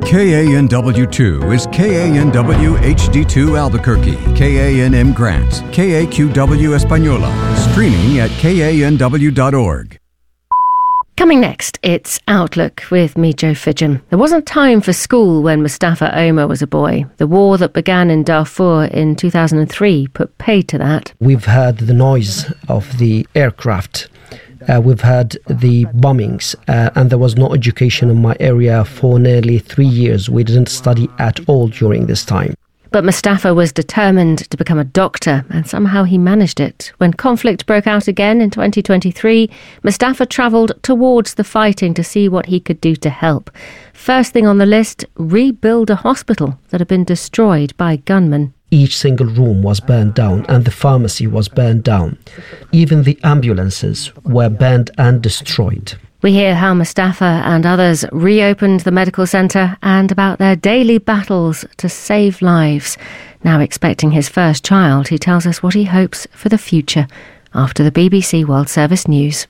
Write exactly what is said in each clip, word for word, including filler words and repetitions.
K A N W two is K A N W H D two Albuquerque, K A N M Grants, K A Q W Española, streaming at K A N W dot org. Coming next, it's Outlook with me, Jo Fidgen. There wasn't time for school when Mustafa Omar was a boy. The war that began in Darfur in two thousand three put paid to that. We've heard the noise of the aircraft. Uh, we've had the bombings, uh, and there was no education in my area for nearly three years. We didn't study at all during this time. But Mustafa was determined to become a doctor, and somehow he managed it. When conflict broke out again in twenty twenty-three, Mustafa travelled towards the fighting to see what he could do to help. First thing on the list, rebuild a hospital that had been destroyed by gunmen. Each single room was burned down, and the pharmacy was burned down. Even the ambulances were burned and destroyed. We hear how Mustafa and others reopened the medical centre and about their daily battles to save lives. Now expecting his first child, he tells us what he hopes for the future after the B B C World Service News.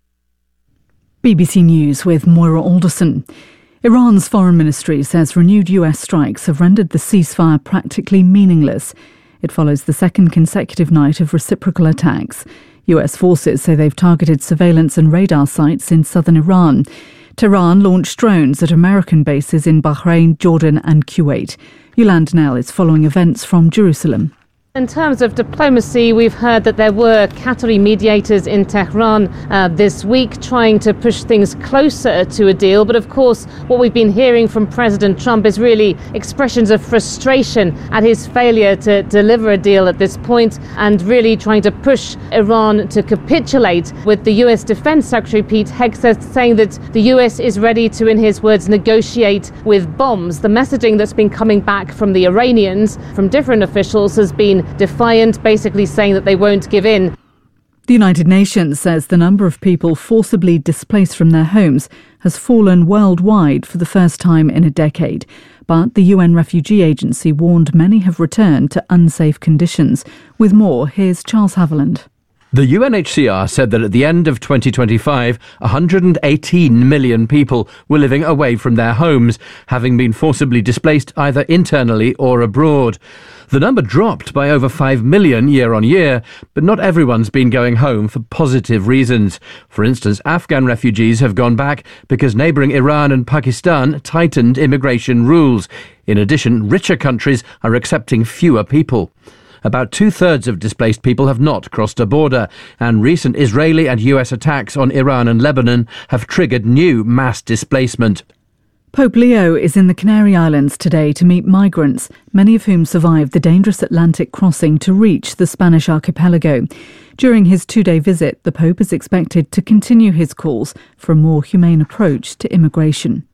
B B C News with Moira Alderson. Iran's foreign ministry says renewed U S strikes have rendered the ceasefire practically meaningless. It follows the second consecutive night of reciprocal attacks. U S forces say they've targeted surveillance and radar sites in southern Iran. Tehran launched drones at American bases in Bahrain, Jordan and Kuwait. Yolande Nell is following events from Jerusalem. In terms of diplomacy, we've heard that there were Qatari mediators in Tehran uh, this week trying to push things closer to a deal. But of course, what we've been hearing from President Trump is really expressions of frustration at his failure to deliver a deal at this point, and really trying to push Iran to capitulate, with the U S Defense Secretary Pete Hegseth saying that the U S is ready to, in his words, negotiate with bombs. The messaging that's been coming back from the Iranians, from different officials, has been defiant, basically saying that they won't give in. The United Nations says the number of people forcibly displaced from their homes has fallen worldwide for the first time in a decade. But the U N Refugee Agency warned many have returned to unsafe conditions. With more, here's Charles Haviland. The U N H C R said that at the end of twenty twenty-five, one hundred eighteen million people were living away from their homes, having been forcibly displaced either internally or abroad. The number dropped by over five million year on year, but not everyone's been going home for positive reasons. For instance, Afghan refugees have gone back because neighbouring Iran and Pakistan tightened immigration rules. In addition, richer countries are accepting fewer people. About two-thirds of displaced people have not crossed a border, and recent Israeli and U S attacks on Iran and Lebanon have triggered new mass displacement. Pope Leo is in the Canary Islands today to meet migrants, many of whom survived the dangerous Atlantic crossing to reach the Spanish archipelago. During his two-day visit, the Pope is expected to continue his calls for a more humane approach to immigration.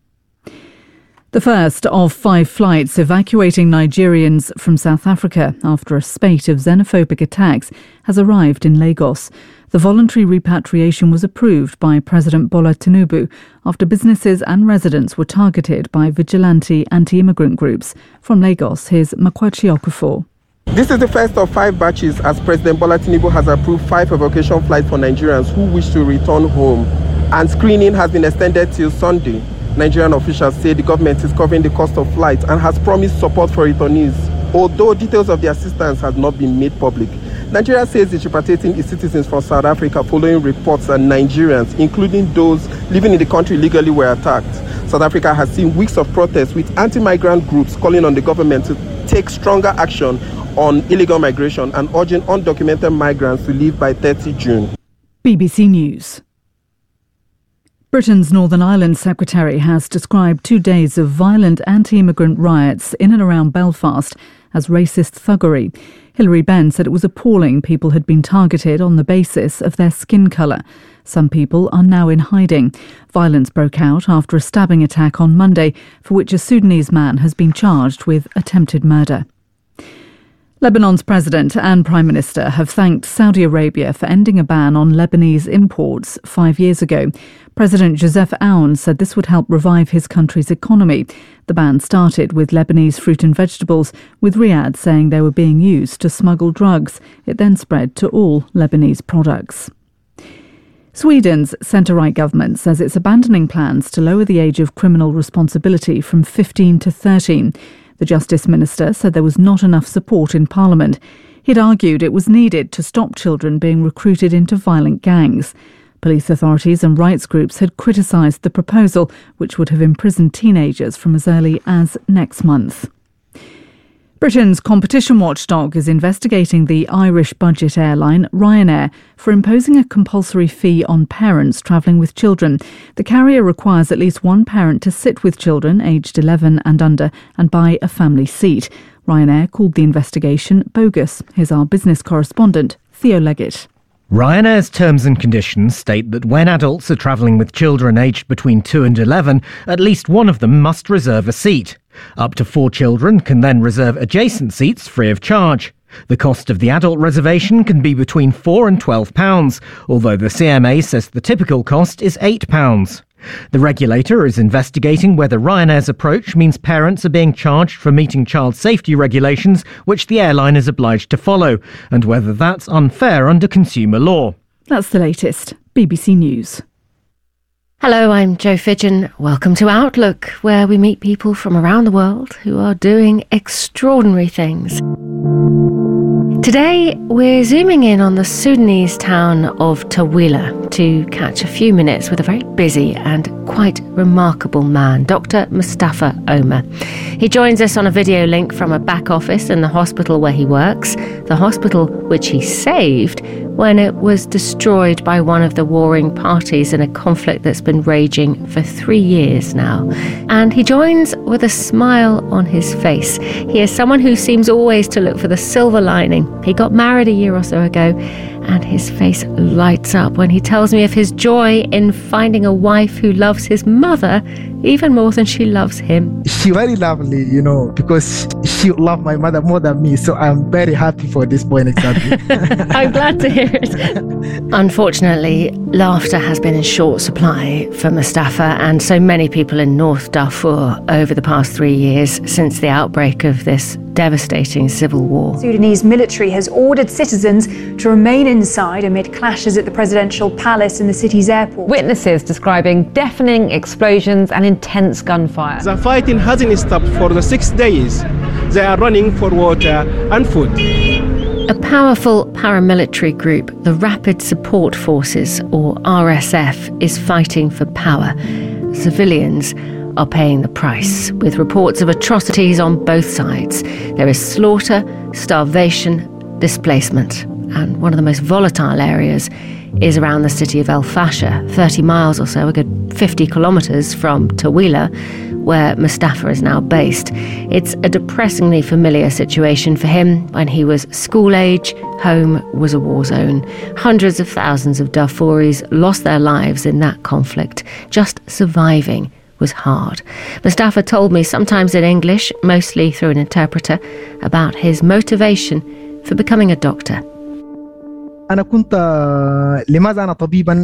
The first of five flights evacuating Nigerians from South Africa after a spate of xenophobic attacks has arrived in Lagos. The voluntary repatriation was approved by President Bola Tinubu after businesses and residents were targeted by vigilante anti-immigrant groups. From Lagos, here's Makwachi Okafor. This is the first of five batches as President Bola Tinubu has approved five evacuation flights for Nigerians who wish to return home, and screening has been extended till Sunday. Nigerian officials say the government is covering the cost of flights and has promised support for returnees, although details of the assistance have not been made public. Nigeria says it's repatriating its citizens from South Africa following reports that Nigerians, including those living in the country illegally, were attacked. South Africa has seen weeks of protests with anti-migrant groups calling on the government to take stronger action on illegal migration and urging undocumented migrants to leave by thirtieth of June. B B C News. Britain's Northern Ireland Secretary has described two days of violent anti-immigrant riots in and around Belfast as racist thuggery. Hilary Benn said it was appalling people had been targeted on the basis of their skin colour. Some people are now in hiding. Violence broke out after a stabbing attack on Monday, for which a Sudanese man has been charged with attempted murder. Lebanon's president and prime minister have thanked Saudi Arabia for ending a ban on Lebanese imports five years ago. President Joseph Aoun said this would help revive his country's economy. The ban started with Lebanese fruit and vegetables, with Riyadh saying they were being used to smuggle drugs. It then spread to all Lebanese products. Sweden's centre-right government says it's abandoning plans to lower the age of criminal responsibility from fifteen to thirteen. The Justice Minister said there was not enough support in Parliament. He'd argued it was needed to stop children being recruited into violent gangs. Police authorities and rights groups had criticised the proposal, which would have imprisoned teenagers from as early as next month. Britain's competition watchdog is investigating the Irish budget airline Ryanair for imposing a compulsory fee on parents travelling with children. The carrier requires at least one parent to sit with children aged eleven and under and buy a family seat. Ryanair called the investigation bogus. Here's our business correspondent, Theo Leggett. Ryanair's terms and conditions state that when adults are travelling with children aged between two and eleven, at least one of them must reserve a seat. Up to four children can then reserve adjacent seats free of charge. The cost of the adult reservation can be between four and twelve pounds, although the C M A says the typical cost is eight pounds. The regulator is investigating whether Ryanair's approach means parents are being charged for meeting child safety regulations, which the airline is obliged to follow, and whether that's unfair under consumer law. That's the latest. B B C News. Hello, I'm Jo Fidgen. Welcome to Outlook, where we meet people from around the world who are doing extraordinary things. Today, we're zooming in on the Sudanese town of Taweelah to catch a few minutes with a very busy and quite remarkable man, Doctor Mustafa Omar. He joins us on a video link from a back office in the hospital where he works, the hospital which he saved when it was destroyed by one of the warring parties in a conflict that's been raging for three years now. And he joins with a smile on his face. He is someone who seems always to look for the silver lining. He got married a year or so ago, and his face lights up when he tells me of his joy in finding a wife who loves his mother even more than she loves him. She's very lovely, you know, because she loves my mother more than me, so I'm very happy for this point exactly. I'm glad to hear it. Unfortunately, laughter has been in short supply for Mustafa and so many people in North Darfur over the past three years since the outbreak of this devastating civil war. Sudanese military has ordered citizens to remain inside amid clashes at the presidential palace in the city's airport. Witnesses describing deafening explosions and intense gunfire. The fighting hasn't stopped for the six days. They are running for water and food. A powerful paramilitary group, the Rapid Support Forces, or R S F, is fighting for power. Civilians are paying the price, with reports of atrocities on both sides. There is slaughter, starvation, displacement, and one of the most volatile areas is around the city of El Fasher, thirty miles or so, a good fifty kilometres from Taweelah, where Mustafa is now based. It's a depressingly familiar situation for him. When he was school age, home was a war zone. Hundreds of thousands of Darfuris lost their lives in that conflict. Just surviving was hard. Mustafa told me, sometimes in English, mostly through an interpreter, about his motivation for becoming a doctor. أنا كنت لماذا أنا طبيبا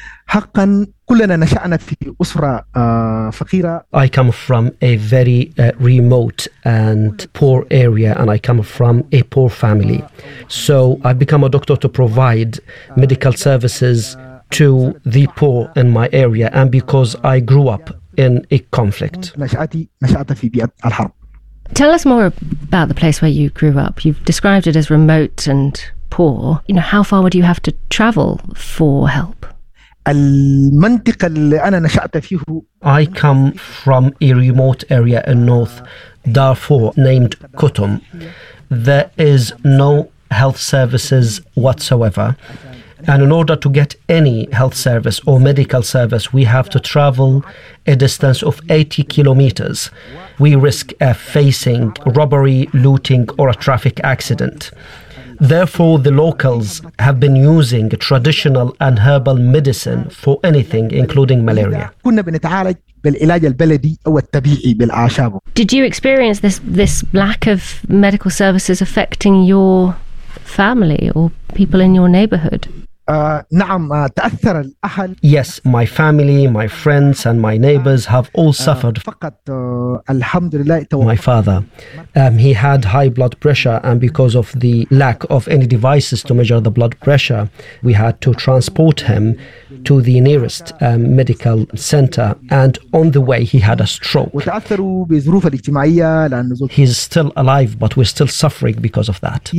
حقا كلنا نشأنا في أسرة فقيرة. I come from a very uh, remote and poor area, and I come from a poor family. So I've become a doctor to provide medical services to the poor in my area, and because I grew up in a conflict. نشأتي نشأت في بيئة الحرب. Tell us more about the place where you grew up. You've described it as remote and poor. You know, how far would you have to travel for help? المنطقة اللي أنا نشأت فيه. I come from a remote area in North Darfur named Kutum. There is no health services whatsoever. And in order to get any health service or medical service, we have to travel a distance of eighty kilometers. We risk uh, facing robbery, looting, or a traffic accident. Therefore, the locals have been using traditional and herbal medicine for anything, including malaria. Did you experience this, this lack of medical services affecting your family or people in your neighborhood? Yes, my family, my friends, and my neighbors have all suffered. My father, um, he had high blood pressure, and because of the lack of any devices to measure the blood pressure, we had to transport him to the nearest um, medical center, and on the way he had a stroke. He's still alive, but we're still suffering because of that.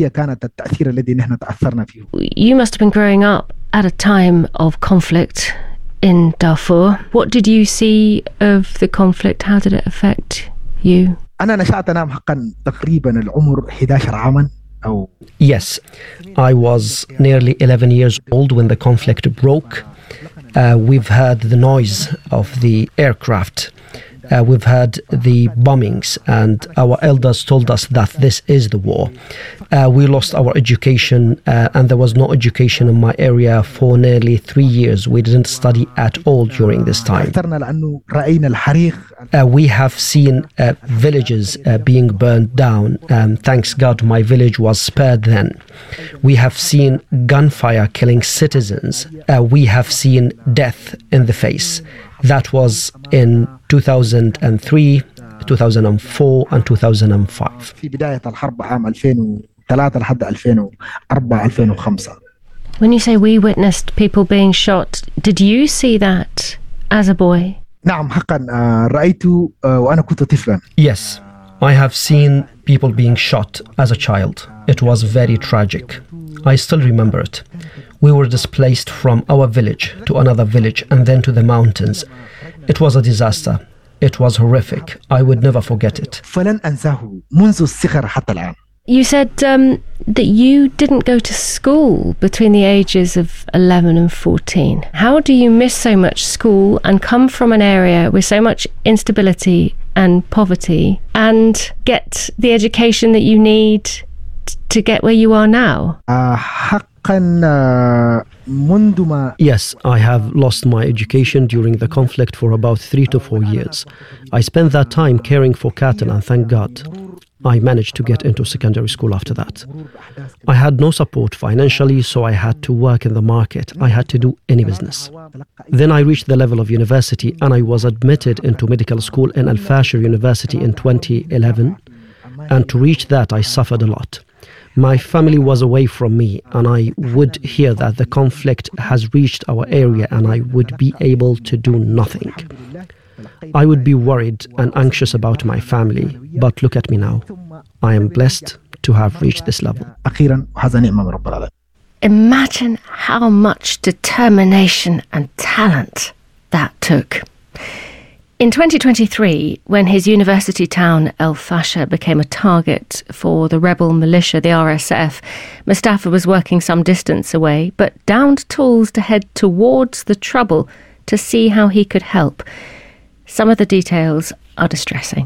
You must have been growing up at a time of conflict in Darfur. What did you see of the conflict? How did it affect you? Yes, I was nearly eleven years old when the conflict broke. Uh, we've heard the noise of the aircraft. Uh, we've heard the bombings, and our elders told us that this is the war. Uh, we lost our education, uh, and there was no education in my area for nearly three years. We didn't study at all during this time. Uh, we have seen uh, villages uh, being burned down. Um, thanks God, my village was spared then. We have seen gunfire killing citizens. Uh, we have seen death in the face. That was in two thousand three, two thousand four, and two thousand five. When you say we witnessed people being shot, did you see that as a boy? Yes, I have seen people being shot as a child. It was very tragic. I still remember it. We were displaced from our village to another village and then to the mountains. It was a disaster. It was horrific. I would never forget it. You said um, that you didn't go to school between the ages of eleven and fourteen. How do you miss so much school and come from an area with so much instability and poverty and get the education that you need t- to get where you are now? Yes, I have lost my education during the conflict for about three to four years. I spent that time caring for cattle, and thank God, I managed to get into secondary school after that. I had no support financially, so I had to work in the market. I had to do any business. Then I reached the level of university, and I was admitted into medical school in Al Fashir University in twenty eleven. And to reach that, I suffered a lot. My family was away from me, and I would hear that the conflict has reached our area, and I would be able to do nothing. I would be worried and anxious about my family, but look at me now. I am blessed to have reached this level. Imagine how much determination and talent that took. In twenty twenty-three, when his university town El Fasher became a target for the rebel militia, the R S F, Mustafa was working some distance away, but downed tools to head towards the trouble to see how he could help. Some of the details are distressing.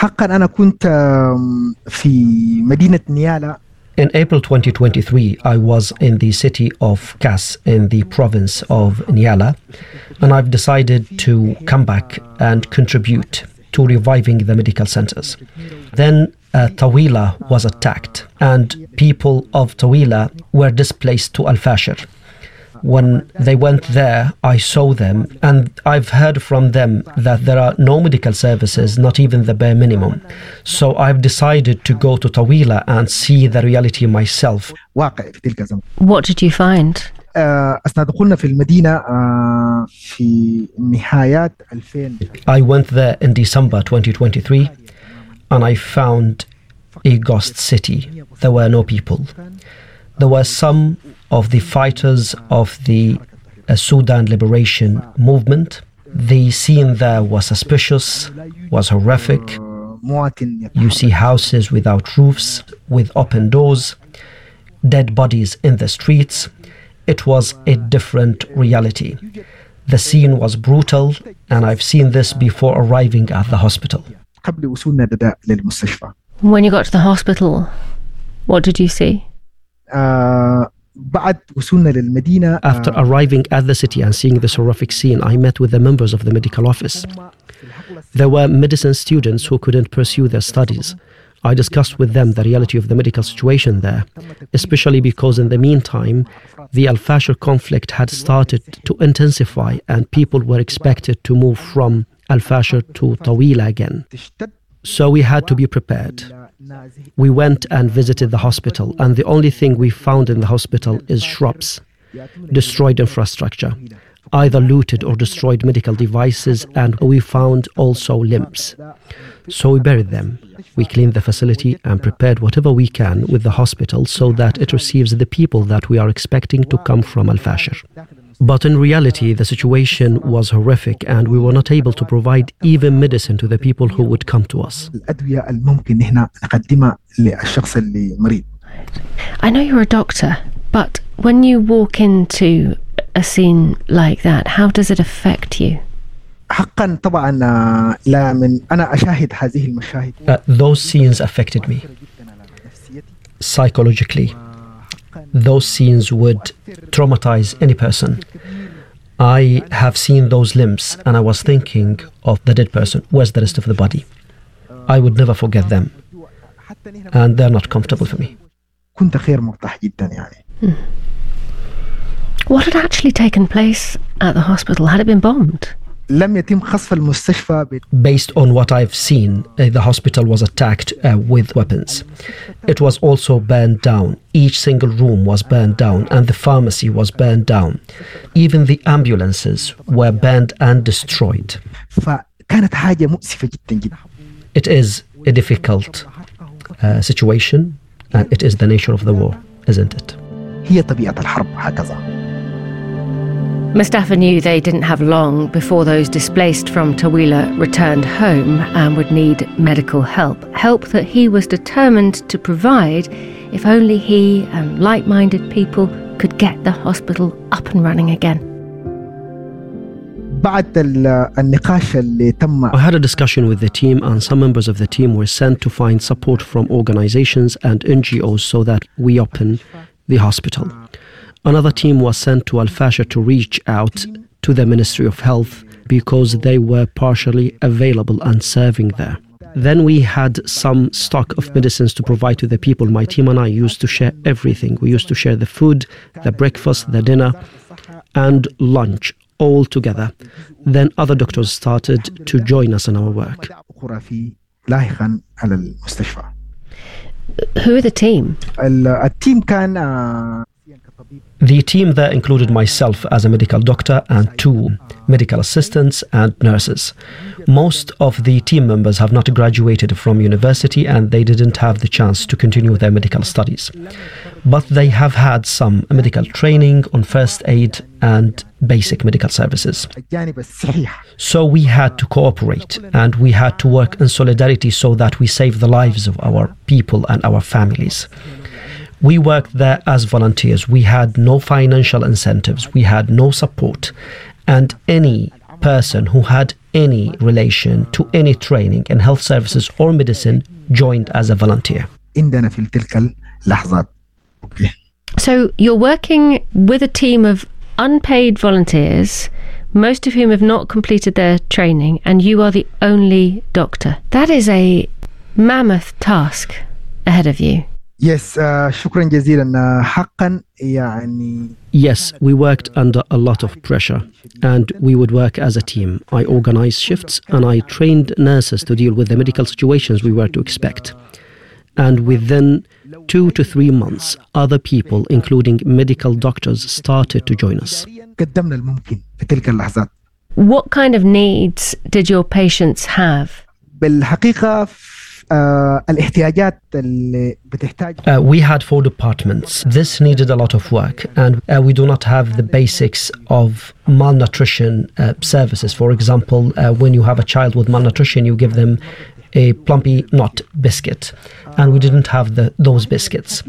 In April twenty twenty-three, I was in the city of Kas in the province of Nyala, and I've decided to come back and contribute to reviving the medical centers. Then uh, Tawila was attacked, and people of Tawila were displaced to Al Fashir. When they went there, I saw them, and I've heard from them that there are no medical services, not even the bare minimum. So I've decided to go to Tawila and see the reality myself. What did you find? I went there in December twenty twenty-three, and I found a ghost city. There were no people. There were some of the fighters of the uh, Sudan Liberation Movement. The scene there was suspicious, was horrific. You see houses without roofs, with open doors, dead bodies in the streets. It was a different reality. The scene was brutal, and I've seen this before arriving at the hospital. When you got to the hospital, what did you see? Uh, After arriving at the city and seeing this horrific scene, I met with the members of the medical office. There were medicine students who couldn't pursue their studies. I discussed with them the reality of the medical situation there, especially because in the meantime, the Al-Fashir conflict had started to intensify and people were expected to move from Al-Fashir to Tawila again. So we had to be prepared. We went and visited the hospital, and the only thing we found in the hospital is shrubs, destroyed infrastructure, either looted or destroyed medical devices, and we found also limbs. So we buried them. We cleaned the facility and prepared whatever we can with the hospital so that it receives the people that we are expecting to come from Al-Fashir. But in reality, the situation was horrific and we were not able to provide even medicine to the people who would come to us. I know you're a doctor, but when you walk into a scene like that, how does it affect you? Uh, those scenes affected me psychologically. Those scenes would traumatize any person. I have seen those limbs and I was thinking of the dead person. Where's the rest of the body? I would never forget them. And they're not comfortable for me. Hmm. What had actually taken place at the hospital? Had it been bombed? Based on what I've seen, uh, the hospital was attacked uh, with weapons. It was also burned down. Each single room was burned down and the pharmacy was burned down. Even the ambulances were burned and destroyed. It is a difficult uh, situation and it is the nature of the war, isn't it? Mustafa knew they didn't have long before those displaced from Tawila returned home and would need medical help. Help that he was determined to provide if only he and like-minded people could get the hospital up and running again. I had a discussion with the team and some members of the team were sent to find support from organizations and N G Os so that we open the hospital. Another team was sent to Al-Fashir to reach out to the Ministry of Health because they were partially available and serving there. Then we had some stock of medicines to provide to the people. My team and I used to share everything. We used to share the food, the breakfast, the dinner, and lunch all together. Then other doctors started to join us in our work. Who are the team? The team there included myself as a medical doctor and two medical assistants and nurses. Most of the team members have not graduated from university and they didn't have the chance to continue their medical studies. But they have had some medical training on first aid and basic medical services. So we had to cooperate and we had to work in solidarity so that we save the lives of our people and our families. We worked there as volunteers. We had no financial incentives. We had no support. And any person who had any relation to any training in health services or medicine joined as a volunteer. So you're working with a team of unpaid volunteers, most of whom have not completed their training, and you are the only doctor. That is a mammoth task ahead of you. Yes, uh, شكرا جزيلا. حقا يعني. Yes, we worked under a lot of pressure and we would work as a team. I organized shifts and I trained nurses to deal with the medical situations we were to expect. And within two to three months, other people, including medical doctors, started to join us. قدمنا الممكن في تلك اللحظات. What kind of needs did your patients have? بالحقيقة Uh, uh, we had four departments. This needed a lot of work and uh, we do not have the basics of malnutrition uh, services. For example, uh, when you have a child with malnutrition, you give them a plumpy nut biscuit and we didn't have the, those biscuits.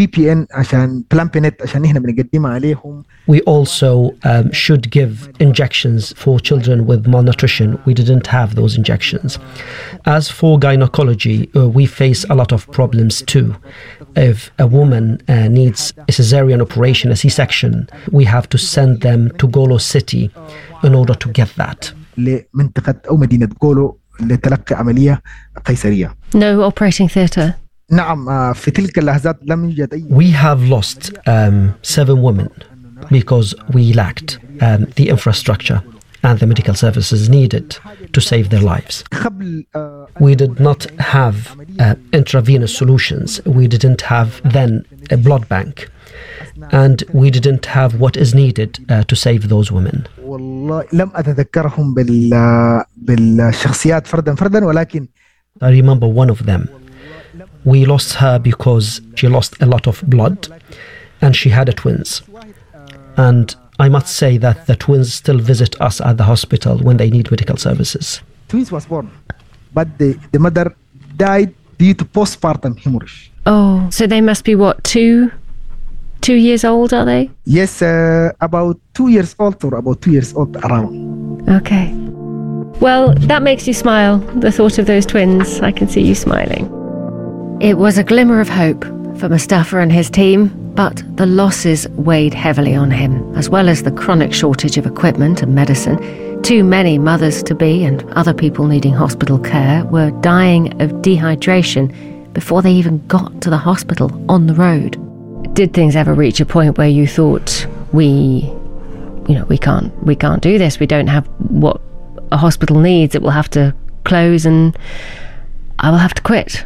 We also um, should give injections for children with malnutrition. We didn't have those injections. As for gynecology, uh, we face a lot of problems too. If a woman uh, needs a cesarean operation, a C-section, we have to send them to Golo City in order to get that. لتلقي عملية قيصرية. No operating theatre. نعم في تلك اللحظات لم يوجد أي. We have lost um, seven women because we lacked um, the infrastructure and the medical services needed to save their lives. We did not have uh, intravenous solutions. We didn't have then a blood bank. And we didn't have what is needed uh, to save those women. والله لم أتذكرهم بال بالشخصيات فردا فردا ولكن. I remember one of them. We lost her because she lost a lot of blood and she had a twins. And I must say that the twins still visit us at the hospital when they need medical services. Twins was born, but the, the mother died due to postpartum hemorrhage. Oh, so they must be what, two, two years old, are they? Yes, uh, about two years old or about two years old around. Okay. Well, that makes you smile, the thought of those twins. I can see you smiling. It was a glimmer of hope for Mustafa and his team, but the losses weighed heavily on him, as well as the chronic shortage of equipment and medicine. Too many mothers-to-be and other people needing hospital care were dying of dehydration before they even got to the hospital on the road. Did things ever reach a point where you thought, we, you know, we can't, we can't do this, we don't have what a hospital needs, it will have to close and I will have to quit?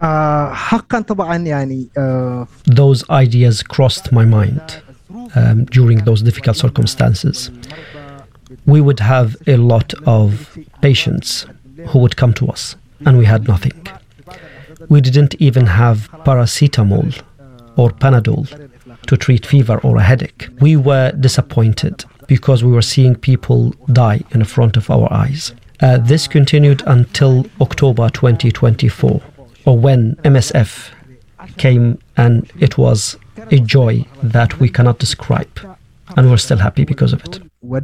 Those ideas crossed my mind um, during those difficult circumstances. We would have a lot of patients who would come to us, and we had nothing. We didn't even have paracetamol or Panadol to treat fever or a headache. We were disappointed because we were seeing people die in front of our eyes. Uh, this continued until October twenty twenty-four. Or when M S F came, and it was a joy that we cannot describe, and we're still happy because of it.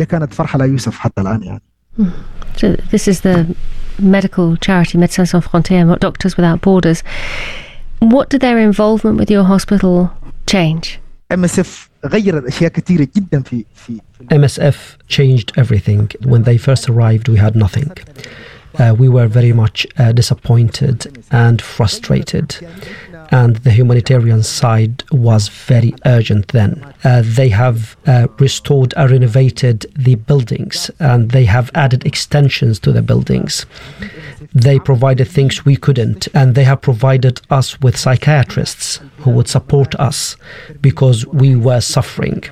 So this is the medical charity Médecins Sans Frontières, Doctors Without Borders. What did their involvement with your hospital change? M S F غير أشياء كثيرة جدا في في. M S F changed everything. When they first arrived, we had nothing. Uh, we were very much uh, disappointed and frustrated, and the humanitarian side was very urgent then. Uh, they have uh, restored and renovated the buildings, and they have added extensions to the buildings. They provided things we couldn't, and they have provided us with psychiatrists who would support us because we were suffering.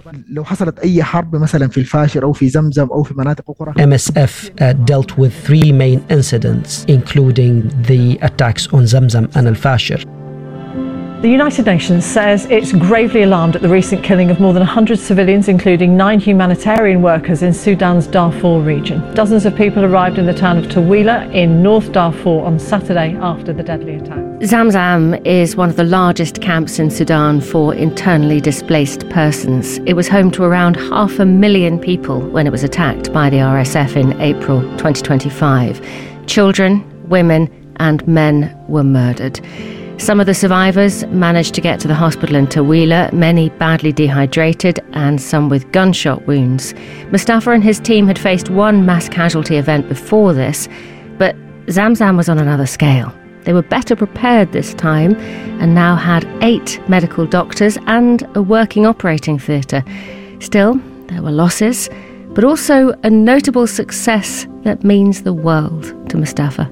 M S F uh, dealt with three main incidents, including the attacks on Zamzam and Al-Fashir. The United Nations says it's gravely alarmed at the recent killing of more than one hundred civilians, including nine humanitarian workers in Sudan's Darfur region. Dozens of people arrived in the town of Tawila in North Darfur on Saturday after the deadly attack. Zamzam is one of the largest camps in Sudan for internally displaced persons. It was home to around half a million people when it was attacked by the R S F in April twenty twenty-five. Children, women and men were murdered. Some of the survivors managed to get to the hospital in Tawila, many badly dehydrated and some with gunshot wounds. Mustafa and his team had faced one mass casualty event before this, but Zamzam was on another scale. They were better prepared this time and now had eight medical doctors and a working operating theatre. Still, there were losses, but also a notable success that means the world to Mustafa.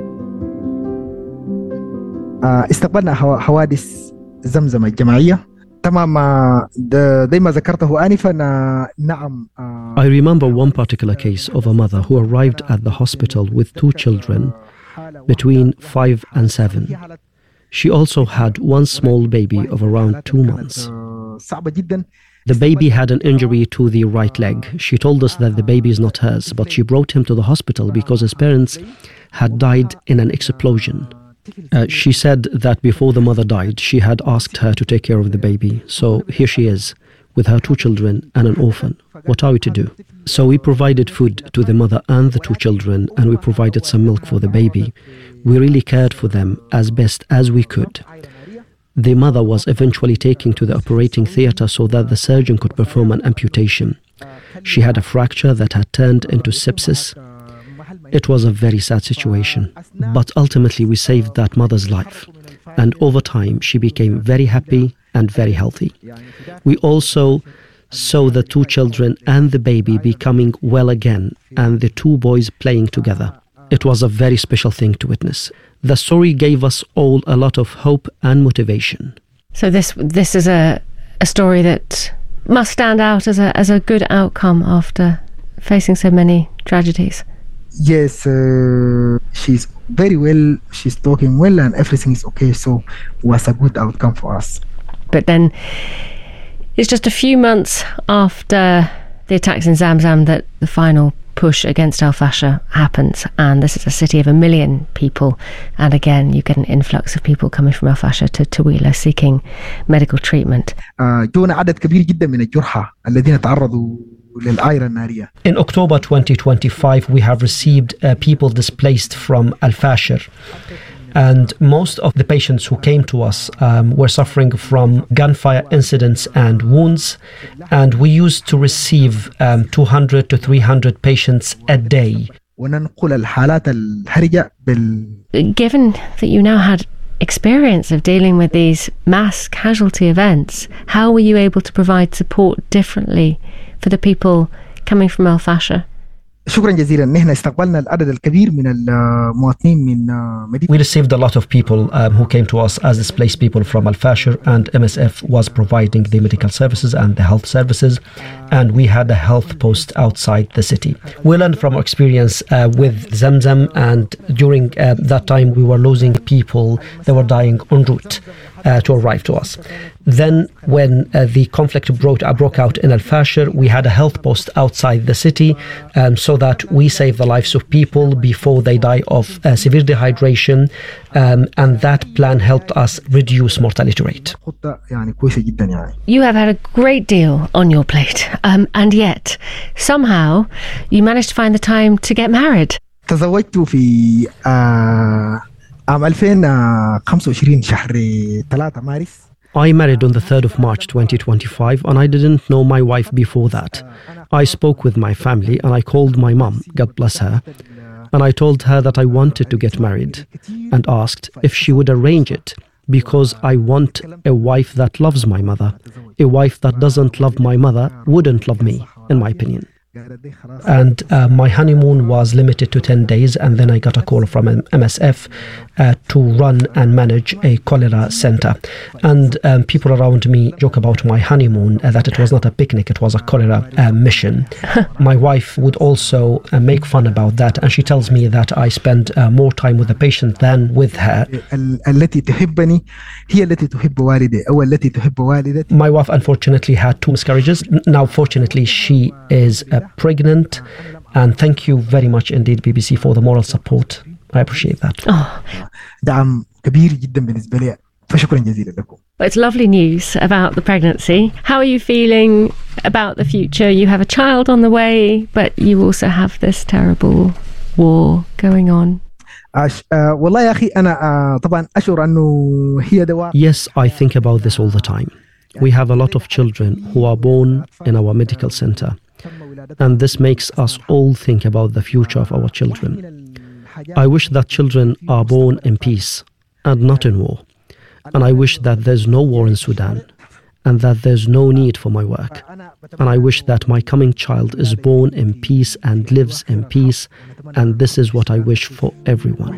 استقبلنا حوادث زمزم الجماعية تمام زي ما ذكرته آنفا نعم. I remember one particular case of a mother who arrived at the hospital with two children between five and seven. She also had one small baby of around two months. The baby had an injury to the right leg. She told us that the baby is not hers, but she brought him to the hospital because his parents had died in an explosion. Uh, she said that before the mother died, she had asked her to take care of the baby. So here she is, with her two children and an orphan. What are we to do? So we provided food to the mother and the two children, and we provided some milk for the baby. We really cared for them as best as we could. The mother was eventually taken to the operating theatre so that the surgeon could perform an amputation. She had a fracture that had turned into sepsis. It was a very sad situation, but ultimately we saved that mother's life. And over time, she became very happy and very healthy. We also saw the two children and the baby becoming well again, and the two boys playing together. It was a very special thing to witness. The story gave us all a lot of hope and motivation. So this this is a, a story that must stand out as a as a good outcome after facing so many tragedies. Yes, uh, she's very well, she's talking well and everything is okay, so it was a good outcome for us. But then it's just a few months after the attacks in Zamzam that the final push against Al-Fasher happens, and this is a city of a million people, and again you get an influx of people coming from Al-Fasher to Taweelah seeking medical treatment. جونا عدد كبير جدا من الجرحى الذين تعرضوا للآيرة النارية. In October twenty twenty-five, we have received uh, people displaced from Al-Fasher. And most of the patients who came to us um, were suffering from gunfire incidents and wounds. And we used to receive um, two hundred to three hundred patients a day. Given that you now had experience of dealing with these mass casualty events, how were you able to provide support differently for the people coming from Al-Fasher? شكرا جزيلا نحن استقبلنا العدد الكبير من المواطنين من مدينة. We received a lot of people um, who came to us as displaced people from Al-Fasher, and M S F was providing the medical services and the health services, and we had a health post outside the city. We learned from our experience uh, with Zamzam, and during uh, that time we were losing people that were dying en route uh, to arrive to us. Then when uh, the conflict broke, uh, broke out in Al-Fasher, we had a health post outside the city um, so that we save the lives of people before they die of uh, severe dehydration, um, and that plan helped us reduce mortality rate. You have had a great deal on your plate, um, and yet somehow you managed to find the time to get married. تزوجت في عام ألفين وخمسة وعشرين شهر ثلاثة مارس. I married on the third of March twenty twenty-five, and I didn't know my wife before that. I spoke with my family and I called my mum, God bless her, and I told her that I wanted to get married and asked if she would arrange it, because I want a wife that loves my mother. A wife that doesn't love my mother wouldn't love me, in my opinion. And uh, my honeymoon was limited to ten days, and then I got a call from M S F uh, to run and manage a cholera center. And um, people around me joke about my honeymoon, uh, that it was not a picnic, it was a cholera uh, mission. My wife would also uh, make fun about that, and she tells me that I spend uh, more time with the patient than with her. My wife unfortunately had two miscarriages. Now fortunately she is uh, pregnant, and thank you very much indeed B B C for the moral support. I appreciate that. Oh. دعم كبير جدا بالنسبة لي فشكرا جزيلا لكم. It's lovely news about the pregnancy. How are you feeling about the future? You have a child on the way, but you also have this terrible war going on. والله يا أخي أنا طبعا أشعر أنه هي دواء. Yes, I think about this all the time. We have a lot of children who are born in our medical center, and this makes us all think about the future of our children. I wish that children are born in peace and not in war. And I wish that there's no war in Sudan, and that there's no need for my work. And I wish that my coming child is born in peace and lives in peace, and this is what I wish for everyone.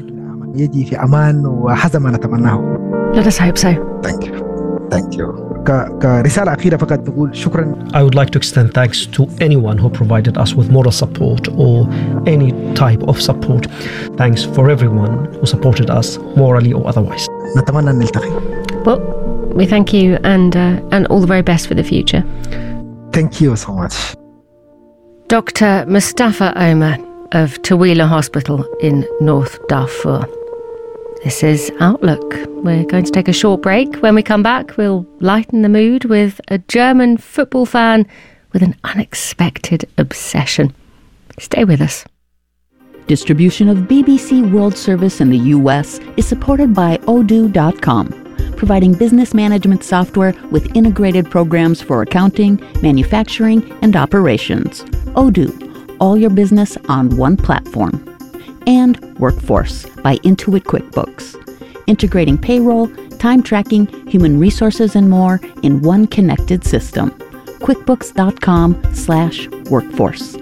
Let us hope so. Thank you. Thank you. كرسالة أخيرة فقط بقول شكرا. I would like to extend thanks to anyone who provided us with moral support or any type of support. Thanks for everyone who supported us morally or otherwise. نتمنى أن نلتقي. Well, we thank you, and uh, and all the very best for the future. Thank you so much. Doctor Mustafa Omar of Taweelah Hospital in North Darfur. This is Outlook. We're going to take a short break. When we come back, we'll lighten the mood with a German football fan with an unexpected obsession. Stay with us. Distribution of B B C World Service in the U S is supported by Odoo dot com, providing business management software with integrated programs for accounting, manufacturing, and operations. Odoo, all your business on one platform. and Workforce by Intuit QuickBooks, integrating payroll, time tracking, human resources, and more in one connected system. QuickBooks.com slash workforce.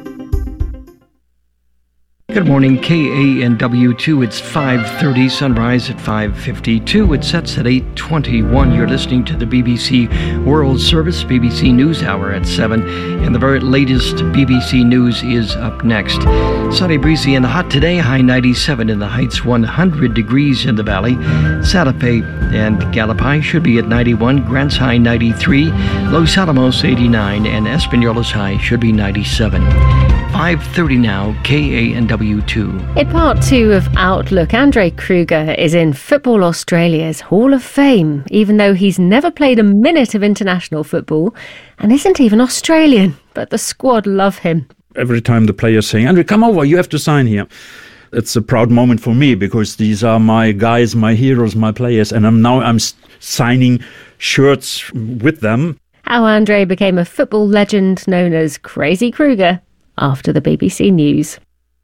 Good morning, K A N W two. It's five thirty, sunrise at five fifty-two. It sets at eight twenty-one. You're listening to the B B C World Service, B B C News Hour at seven. And the very latest B B C News is up next. Sunny, breezy, and hot today. High ninety-seven in the Heights, one hundred degrees in the valley. Santa Fe and Gallipoli should be at ninety-one. Grants high ninety-three. Los Alamos eighty-nine. And Espanolas high should be ninety-seven. five thirty now, K A N W two. In part two of Outlook, Andre Kruger is in Football Australia's Hall of Fame, even though he's never played a minute of international football and isn't even Australian. But the squad love him. Every time the players say, Andre, come over, you have to sign here. It's a proud moment for me because these are my guys, my heroes, my players, and I'm now I'm signing shirts with them. How Andre became a football legend known as Crazy Kruger after the B B C News.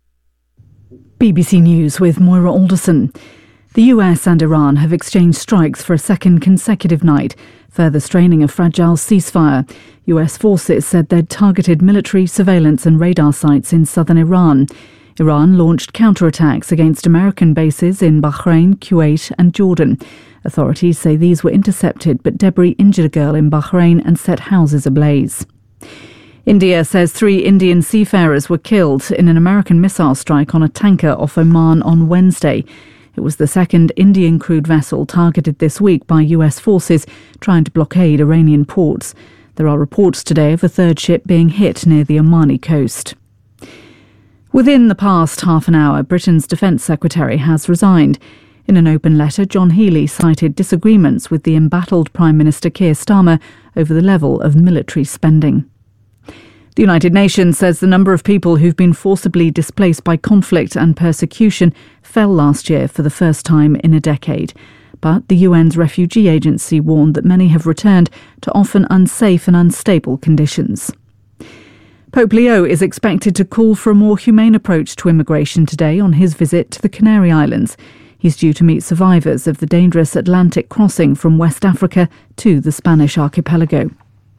B B C News with Moira Alderson. The U S and Iran have exchanged strikes for a second consecutive night, further straining a fragile ceasefire. U S forces said they'd targeted military, surveillance and radar sites in southern Iran. Iran launched counterattacks against American bases in Bahrain, Kuwait and Jordan. Authorities say these were intercepted, but debris injured a girl in Bahrain and set houses ablaze. India says three Indian seafarers were killed in an American missile strike on a tanker off Oman on Wednesday. It was the second Indian-crewed vessel targeted this week by U S forces trying to blockade Iranian ports. There are reports today of a third ship being hit near the Omani coast. Within the past half an hour, Britain's Defence Secretary has resigned. In an open letter, John Healey cited disagreements with the embattled Prime Minister Keir Starmer over the level of military spending. The United Nations says the number of people who've been forcibly displaced by conflict and persecution fell last year for the first time in a decade. But the U N's refugee agency warned that many have returned to often unsafe and unstable conditions. Pope Leo is expected to call for a more humane approach to immigration today on his visit to the Canary Islands. He's due to meet survivors of the dangerous Atlantic crossing from West Africa to the Spanish archipelago.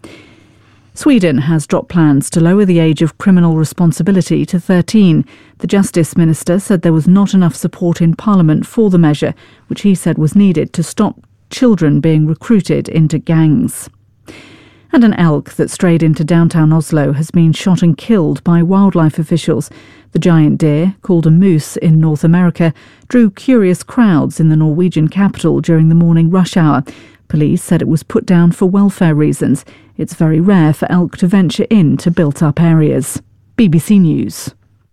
Sweden has dropped plans to lower the age of criminal responsibility to thirteen. The Justice Minister said there was not enough support in Parliament for the measure, which he said was needed to stop children being recruited into gangs. And an elk that strayed into downtown Oslo has been shot and killed by wildlife officials. The giant deer, called a moose in North America, drew curious crowds in the Norwegian capital during the morning rush hour. Police said it was put down for welfare reasons. It's very rare for elk to venture into built-up areas. B B C News.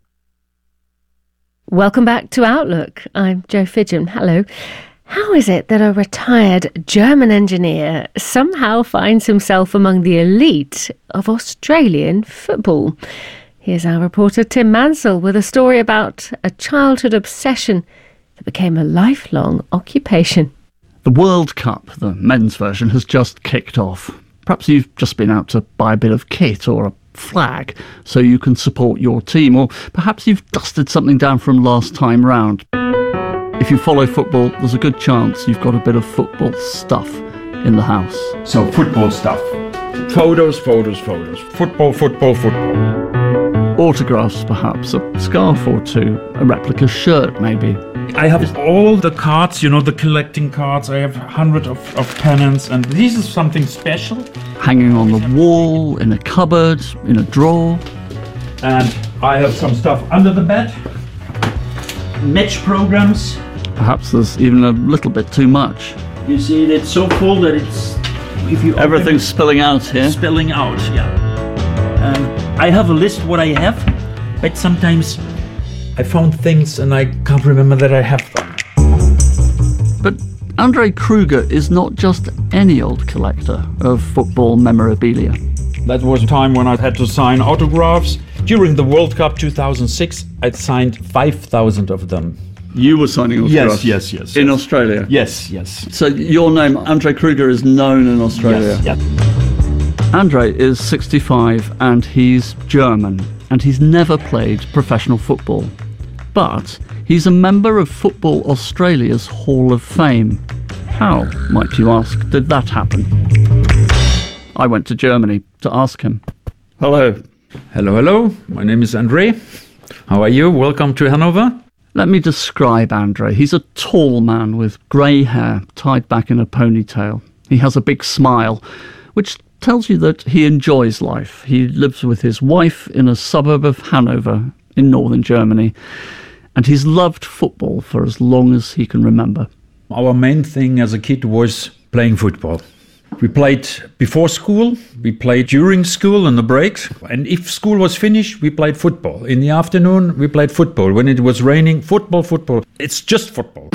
Welcome back to Outlook. I'm Jo Fidgen. Hello. How is it that a retired German engineer somehow finds himself among the elite of Australian football? Here's our reporter Tim Mansell with a story about a childhood obsession that became a lifelong occupation. The World Cup, the men's version, has just kicked off. Perhaps you've just been out to buy a bit of kit or a flag so you can support your team, or perhaps you've dusted something down from last time round. If you follow football, there's a good chance you've got a bit of football stuff in the house. So, football stuff. Photos, photos, photos. Football, football, football. Autographs, perhaps, a scarf or two, a replica shirt, maybe. I have all the cards, you know, the collecting cards. I have hundreds of, of pennants, and this is something special. Hanging on the wall, in a cupboard, in a drawer. And I have some stuff under the bed. Match programs. Perhaps there's even a little bit too much. You see, it's so full that it's... if you Everything's spilling out here. Spilling out, yeah. Um, I have a list what I have, but sometimes I found things and I can't remember that I have them. But Andre Kruger is not just any old collector of football memorabilia. That was a time when I had to sign autographs. During the World Cup two thousand six, I signed five thousand of them. You were signing autographs? Yes, yes, yes. In yes. Australia? Yes, yes. So your name, Andre Kruger, is known in Australia? Yes, yeah. Andre is sixty-five and he's German, and he's never played professional football. But He's a member of Football Australia's Hall of Fame. How, might you ask, did that happen? I went to Germany to ask him. Hello. Hello, hello. My name is Andre. How are you? Welcome to Hanover. Let me describe Andre. He's a tall man with grey hair tied back in a ponytail. He has a big smile, which tells you that he enjoys life. He lives with his wife in a suburb of Hanover in northern Germany, and he's loved football for as long as he can remember. Our main thing as a kid was playing football. We played before school, we played during school in the breaks, and if school was finished, we played football. In the afternoon, we played football. When it was raining, football, football. It's just football.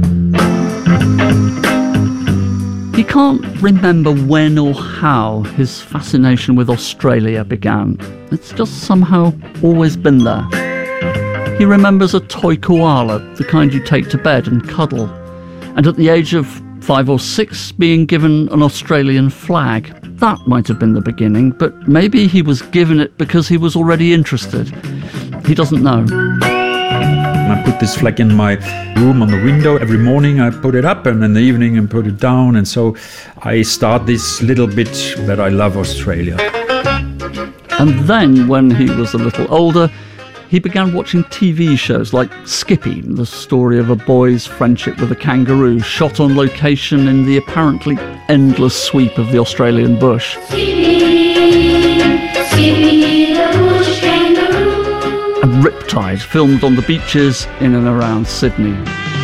He can't remember when or how his fascination with Australia began. It's just somehow always been there. He remembers a toy koala, the kind you take to bed and cuddle, and at the age of five or six being given an Australian flag. That might have been the beginning, but maybe he was given it because he was already interested. He doesn't know. I put this flag in my room on the window. Every morning I put it up, and in the evening I put it down, and so I start this little bit that I love Australia. And then, when he was a little older, he began watching T V shows like Skippy, the story of a boy's friendship with a kangaroo, shot on location in the apparently endless sweep of the Australian bush. Skippy, Skippy the bush kangaroo. And Riptide, filmed on the beaches in and around Sydney.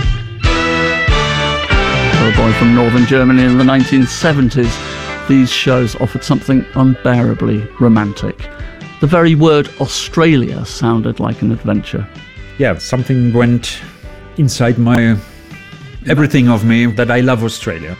For a boy from northern Germany in the nineteen seventies, these shows offered something unbearably romantic. The very word Australia sounded like an adventure. Yeah, something went inside my everything of me that I love Australia.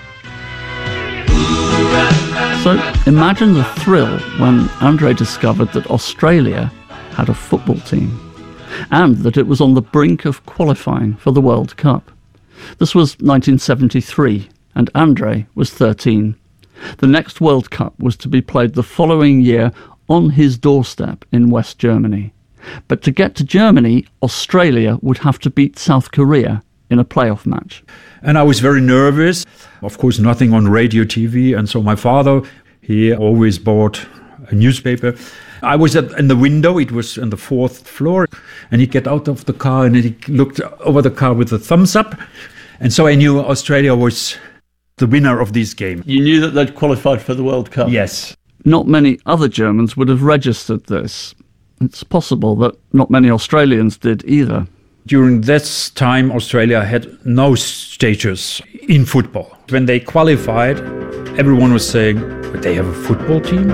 So imagine the thrill when Andre discovered that Australia had a football team and that it was on the brink of qualifying for the World Cup. This was nineteen seventy-three and Andre was thirteen. The next World Cup was to be played the following year on his doorstep in West Germany. But to get to Germany, Australia would have to beat South Korea in a playoff match. And I was very nervous. Of course, nothing on radio, T V. And so my father, he always bought a newspaper. I was at, in the window, it was on the fourth floor, and he get out of the car and he looked over the car with a thumbs up. And so I knew Australia was the winner of this game. You knew that they'd qualified for the World Cup? Yes. Not many other Germans would have registered this. It's possible that not many Australians did either. During this time, Australia had no status in football. When they qualified, everyone was saying, but they have a football team?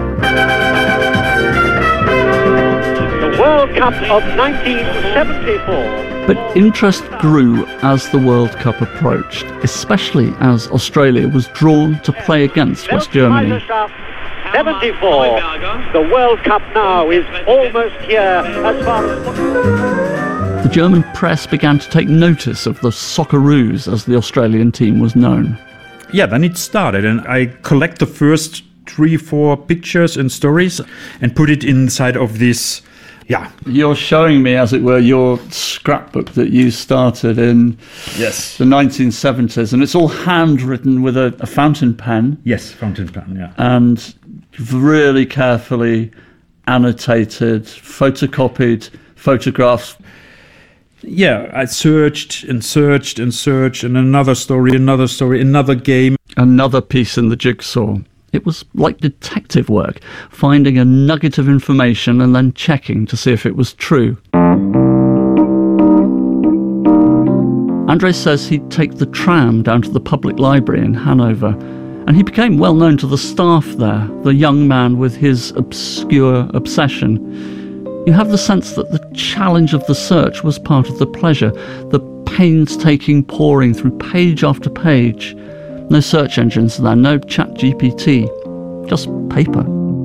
The World Cup of nineteen seventy-four. But interest grew as the World Cup approached, especially as Australia was drawn to play against West Germany. seventy-four. The World Cup now is almost here as far as... The German press began to take notice of the Socceroos, as the Australian team was known. Yeah, then it started, and I collect the first three, four pictures and stories and put it inside of this. Yeah. You're showing me, as it were, your scrapbook that you started in yes. the nineteen seventies, and it's all handwritten with a, a fountain pen. Yes, fountain pen, yeah. And you've really carefully annotated, photocopied photographs. Yeah, I searched and searched and searched, and another story, another story, another game. Another piece in the jigsaw. It was like detective work, finding a nugget of information and then checking to see if it was true. Andre says he'd take the tram down to the public library in Hanover, and he became well known to the staff there, the young man with his obscure obsession. You have the sense that the challenge of the search was part of the pleasure, the painstaking poring through page after page. No search engines there, no Chat G P T, just paper.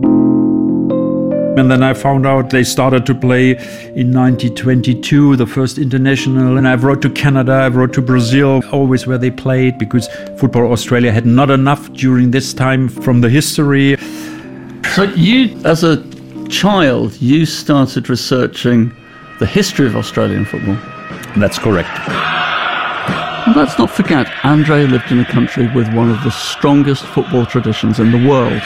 And then I found out they started to play in nineteen twenty-two, the first international. And I wrote to Canada, I wrote to Brazil, always where they played, because Football Australia had not enough during this time from the history. So you, as a child, you started researching the history of Australian football? That's correct. And let's not forget, Andre lived in a country with one of the strongest football traditions in the world.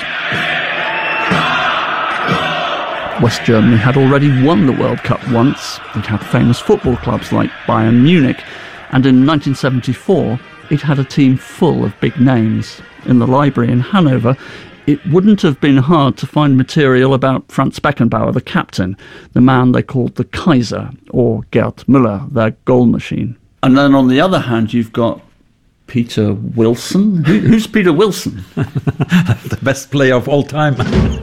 West Germany had already won the World Cup once. It had famous football clubs like Bayern Munich. And in nineteen seventy-four, it had a team full of big names. In the library in Hanover, it wouldn't have been hard to find material about Franz Beckenbauer, the captain, the man they called the Kaiser, or Gerd Müller, their goal machine. And then on the other hand, you've got Peter Wilson. Who, who's Peter Wilson? The best player of all time.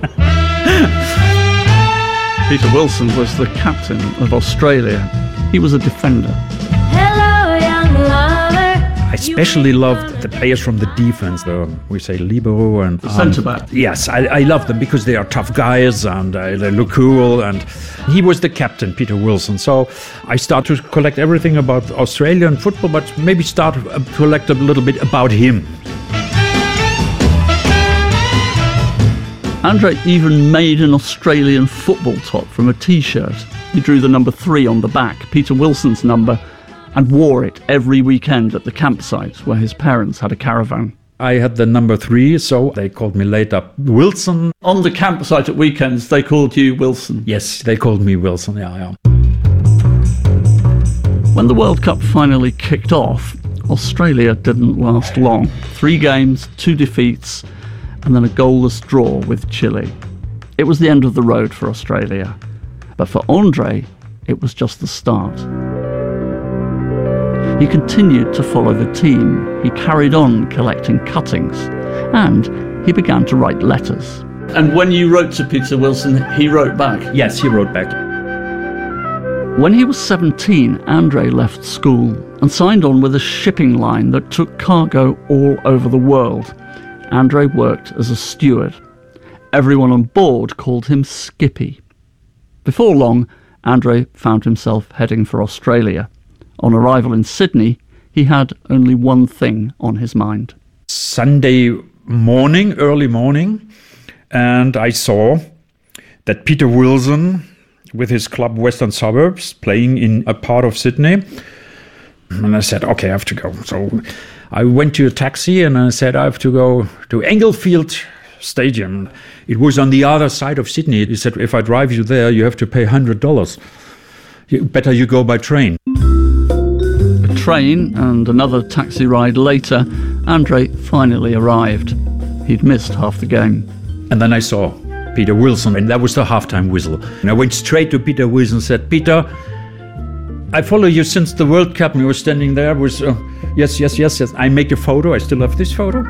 Peter Wilson was the captain of Australia. He was a defender. Hello, young lover. I especially loved the players from the defense, the, we say libero and... The centre-back. Yes, I, I love them because they are tough guys and uh, they look cool. And he was the captain, Peter Wilson. So I started to collect everything about Australian football, but maybe start to collect a little bit about him. Andre even made an Australian football top from a T-shirt. He drew the number three on the back, Peter Wilson's number, and wore it every weekend at the campsite where his parents had a caravan. I had the number three, so they called me later Wilson. On the campsite at weekends, they called you Wilson? Yes, they called me Wilson, yeah, yeah. When the World Cup finally kicked off, Australia didn't last long. Three games, two defeats, and then a goalless draw with Chile. It was the end of the road for Australia. But for Andre, it was just the start. He continued to follow the team. He carried on collecting cuttings. And he began to write letters. And when you wrote to Peter Wilson, he wrote back? Yes, he wrote back. When he was seventeen, Andre left school and signed on with a shipping line that took cargo all over the world. Andre worked as a steward. Everyone on board called him Skippy. Before long, Andre found himself heading for Australia. On arrival in Sydney, he had only one thing on his mind. Sunday morning, early morning, and I saw that Peter Wilson, with his club Western Suburbs, playing in a part of Sydney. And I said, okay, I have to go. So I went to a taxi and I said, I have to go to Englefield Stadium. It was on the other side of Sydney. He said, if I drive you there, you have to pay one hundred dollars. You, better you go by train. A train and another taxi ride later, Andre finally arrived. He'd missed half the game. And then I saw Peter Wilson, and that was the halftime whistle. And I went straight to Peter Wilson and said, Peter, I follow you since the World Cup. And you were standing there with, uh, yes, yes, yes, yes. I make a photo. I still have this photo.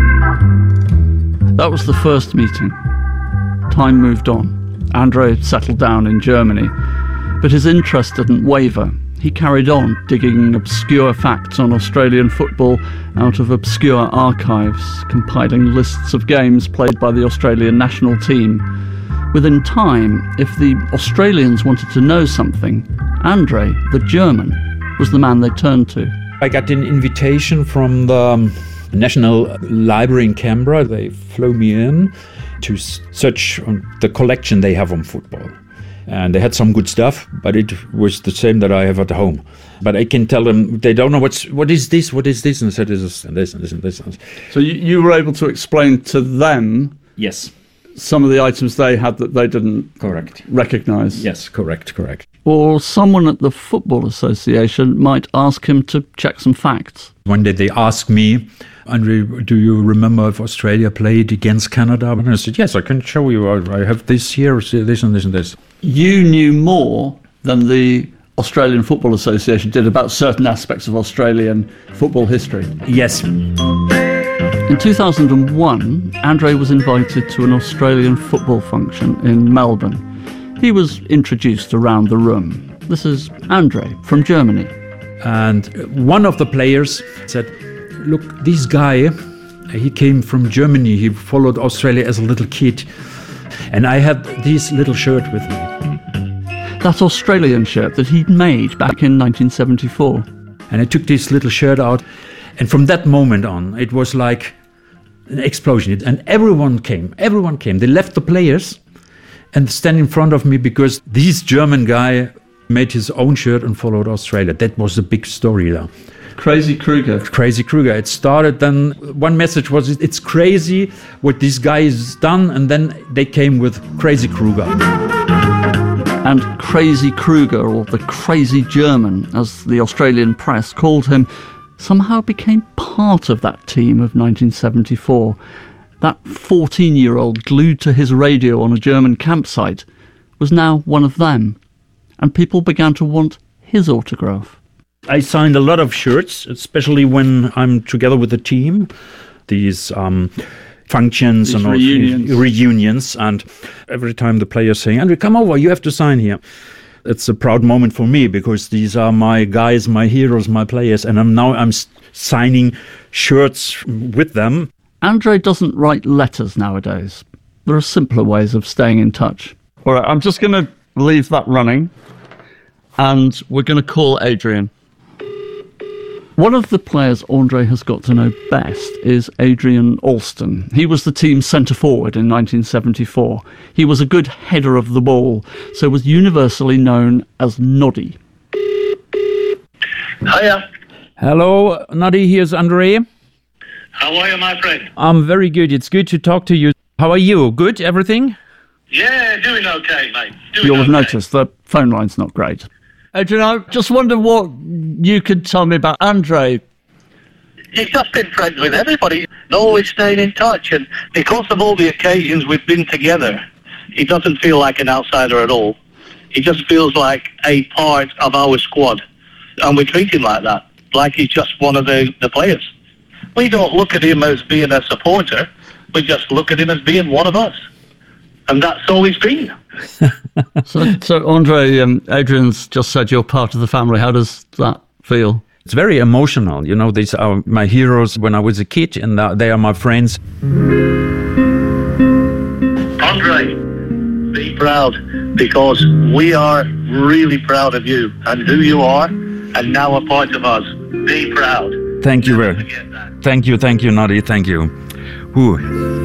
That was the first meeting. Time moved on. Andre settled down in Germany. But his interest didn't waver. He carried on digging obscure facts on Australian football out of obscure archives, compiling lists of games played by the Australian national team. Within time, if the Australians wanted to know something, Andre, the German, was the man they turned to. I got an invitation from the um, National Library in Canberra. They flew me in to search on the collection they have on football. And they had some good stuff, but it was the same that I have at home. But I can tell them, they don't know what's, what is this, what is this? And I said, this is and this and this and this. And this. So you, you were able to explain to them... Yes. Some of the items they had that they didn't correct recognise. Yes, correct, correct. Or someone at the Football Association might ask him to check some facts. One day they asked me, Andre, do you remember if Australia played against Canada? And I said, yes, I can show you. I have this here, this and this and this. You knew more than the Australian Football Association did about certain aspects of Australian football history. Yes. In two thousand one, Andre was invited to an Australian football function in Melbourne. He was introduced around the room. This is Andre from Germany. And one of the players said, look, this guy, he came from Germany. He followed Australia as a little kid. And I had this little shirt with me. That Australian shirt that he'd made back in nineteen seventy-four. And I took this little shirt out. And from that moment on, it was like an explosion. And everyone came. Everyone came. They left the players and stand in front of me because this German guy made his own shirt and followed Australia. That was the big story there. Crazy Kruger. Crazy Kruger. It started then, one message was, it's crazy what this guy has done, and then they came with Crazy Kruger. And Crazy Kruger, or the Crazy German, as the Australian press called him, somehow became part of that team of nineteen seventy-four. That fourteen-year-old glued to his radio on a German campsite was now one of them, and people began to want his autograph. I signed a lot of shirts, especially when I'm together with the team. These um, functions These and all reunions. reunions, and every time the players saying, Andrew, come over, you have to sign here. It's a proud moment for me because these are my guys, my heroes, my players, and I'm now I'm s- signing shirts with them. Andre doesn't write letters nowadays. There are simpler ways of staying in touch. All right, I'm just going to leave that running, and we're going to call Adrian. One of the players Andre has got to know best is Adrian Alston. He was the team's centre-forward in nineteen seventy-four. He was a good header of the ball, so was universally known as Noddy. Hiya. Hello, Noddy, here's Andre. How are you, my friend? I'm very good. It's good to talk to you. How are you? Good, everything? Yeah, doing okay, mate. Doing You'll have okay. noticed the phone line's not great. Adrian, I just wonder what you could tell me about Andre. He's just been friends with everybody, always staying in touch, and because of all the occasions we've been together, he doesn't feel like an outsider at all. He just feels like a part of our squad, and we treat him like that, like he's just one of the, the players. We don't look at him as being a supporter, we just look at him as being one of us. And that's all he's been. so, so, Andre, um, Adrian's just said you're part of the family. How does that feel? It's very emotional. You know, these are my heroes when I was a kid, and uh, they are my friends. Andre, be proud, because we are really proud of you and who you are, and now a part of us. Be proud. Thank you, very. Thank you, thank you, Noddy, thank you. Ooh.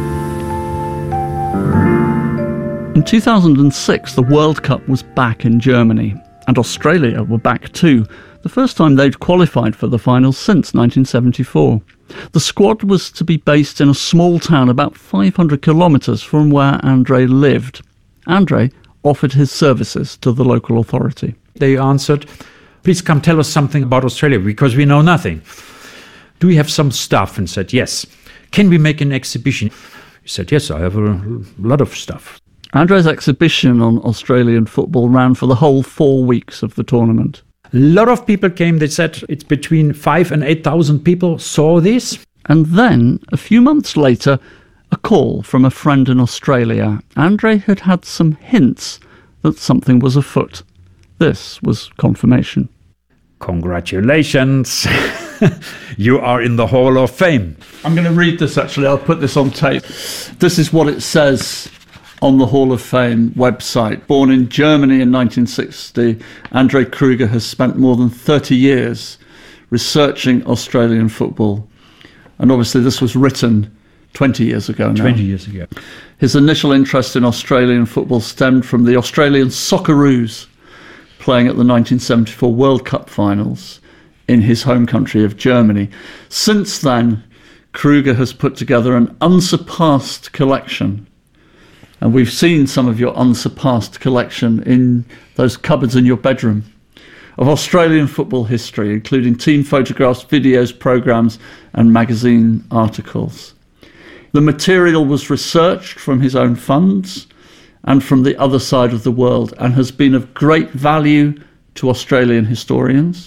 In two thousand six, the World Cup was back in Germany, and Australia were back too, the first time they'd qualified for the finals since nineteen seventy-four. The squad was to be based in a small town about five hundred kilometres from where Andre lived. Andre offered his services to the local authority. They answered, please come tell us something about Australia, because we know nothing. Do we have some stuff? And said, yes. Can we make an exhibition? He said, yes, I have a lot of stuff. Andre's exhibition on Australian football ran for the whole four weeks of the tournament. A lot of people came. They said it's between five and eight thousand people saw this. And then, a few months later, a call from a friend in Australia. Andre had had some hints that something was afoot. This was confirmation. Congratulations. You are in the Hall of Fame. I'm going to read this, actually. I'll put this on tape. This is what it says on the Hall of Fame website. Born in Germany in nineteen sixty, Andre Kruger has spent more than thirty years researching Australian football. And obviously this was written twenty years ago now. twenty years ago. His initial interest in Australian football stemmed from the Australian Socceroos playing at the nineteen seventy-four World Cup finals in his home country of Germany. Since then, Kruger has put together an unsurpassed collection. And we've seen some of your unsurpassed collection in those cupboards in your bedroom of Australian football history, including team photographs, videos, programmes and magazine articles. The material was researched from his own funds and from the other side of the world, and has been of great value to Australian historians.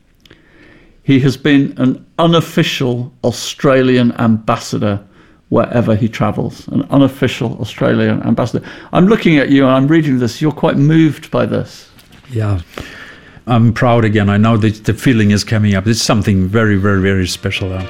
He has been an unofficial Australian ambassador wherever he travels, an unofficial Australian ambassador. I'm looking at you and I'm reading this. You're quite moved by this. Yeah, I'm proud again. I know that the feeling is coming up. It's something very, very, very special. Though.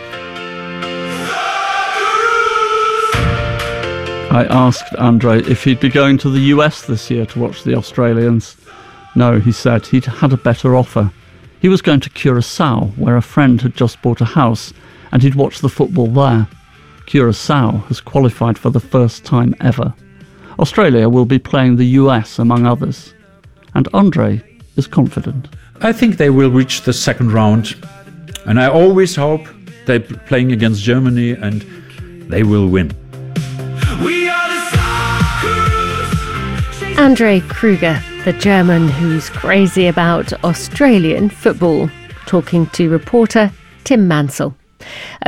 I asked Andre if he'd be going to the U S this year to watch the Australians. No, he said he'd had a better offer. He was going to Curaçao, where a friend had just bought a house, and he'd watch the football there. Curaçao has qualified for the first time ever. Australia will be playing the U S, among others. And Andre is confident? I think they will reach the second round, and I always hope they're playing against Germany and they will win. Andre Kruger, the German who's crazy about Australian football, talking to reporter Tim Mansell.